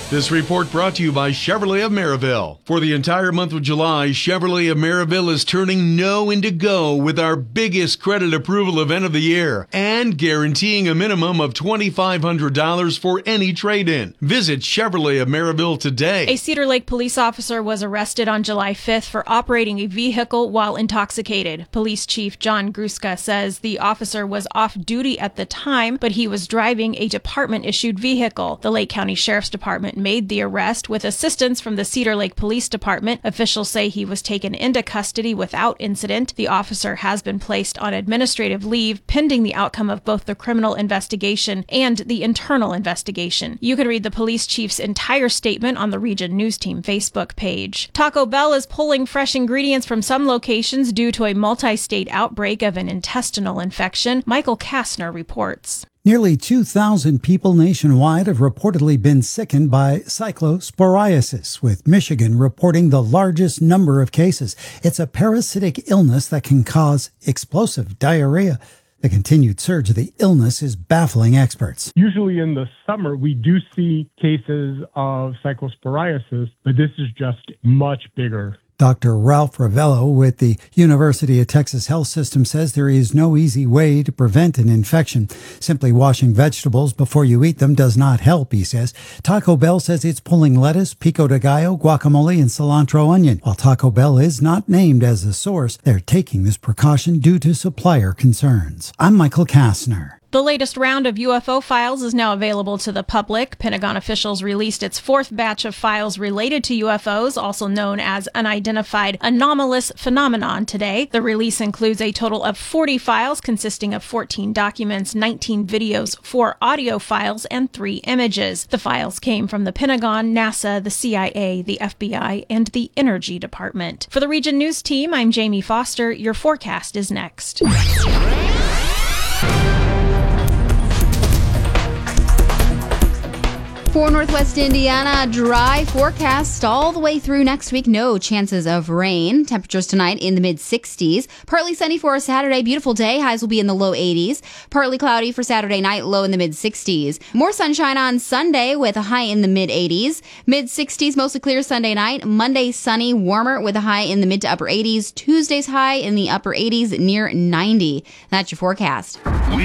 This report brought to you by Chevrolet of Maryville. For the entire month of July, Chevrolet of Maryville is turning no into go with our biggest credit approval event of the year and guaranteeing a minimum of $2,500 for any trade-in. Visit Chevrolet of Maryville today. A Cedar Lake police officer was arrested on July 5th for operating a vehicle while intoxicated. Police Chief John Gruska says the officer was off duty at the time, but he was driving a department-issued vehicle. The Lake County Sheriff's Department made the arrest with assistance from the Cedar Lake Police Department. Officials say he was taken into custody without incident. The officer has been placed on administrative leave pending the outcome of both the criminal investigation and the internal investigation. You can read the police chief's entire statement on the Region News Team Facebook page. Taco Bell is pulling fresh ingredients from some locations due to a multi-state outbreak of an intestinal infection. Michael Kastner reports. Nearly 2,000 people nationwide have reportedly been sickened by cyclosporiasis, with Michigan reporting the largest number of cases. It's a parasitic illness that can cause explosive diarrhea. The continued surge of the illness is baffling experts. Usually in the summer, we do see cases of cyclosporiasis, but this is just much bigger. Dr. Ralph Ravello with the University of Texas Health System says there is no easy way to prevent an infection. Simply washing vegetables before you eat them does not help, he says. Taco Bell says it's pulling lettuce, pico de gallo, guacamole, and cilantro onion. While Taco Bell is not named as a source, they're taking this precaution due to supplier concerns. I'm Michael Kastner. The latest round of UFO files is now available to the public. Pentagon officials released its fourth batch of files related to UFOs, also known as unidentified anomalous phenomenon, today. The release includes a total of 40 files consisting of 14 documents, 19 videos, 4 audio files, and 3 images. The files came from the Pentagon, NASA, the CIA, the FBI, and the Energy Department. For the Region News Team, I'm Jamie Foster. Your forecast is next. For Northwest Indiana, dry forecast all the way through next week. No chances of rain. Temperatures tonight in the mid-60s. Partly sunny for Saturday. Beautiful day. Highs will be in the low 80s. Partly cloudy for Saturday night. Low in the mid-60s. More sunshine on Sunday with a high in the mid-80s. Mid-60s, mostly clear Sunday night. Monday, sunny, warmer with a high in the mid to upper 80s. Tuesday's high in the upper 80s, near 90. That's your forecast.